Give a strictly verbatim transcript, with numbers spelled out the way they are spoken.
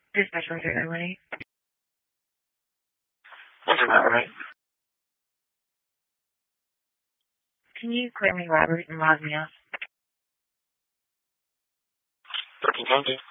Dispatch one zero one eight. That's about right. Can you clear me, Robert, and log me off? thirteen twenty.